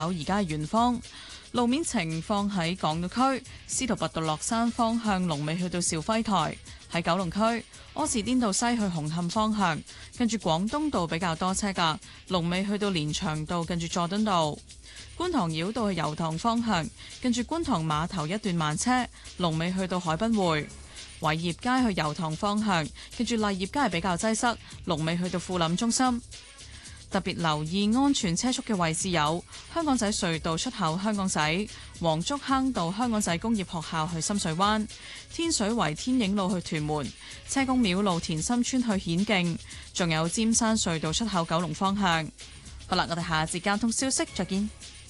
而家係圓方。路面情況喺港島區司徒拔道落山方向龍尾去到肇輝台，喺九龍區柯士甸道西去紅磡方向，跟住廣東道比較多車㗎，龍尾去到連翔道近住佐敦道。觀塘繞道去油塘方向，跟住觀塘碼頭一段慢車，龍尾去到海濱匯。偉業街去油塘方向，跟住麗業街係比較擠塞，龍尾去到富林中心。特別留意安全車速嘅位置有香港仔隧道出口、香港仔黃竹坑道、香港仔工業學校去深水灣、天水圍天影路去屯門、車公廟路田心村去顯徑，仲有尖山隧道出口九龍方向。好啦，我哋下節交通消息再見。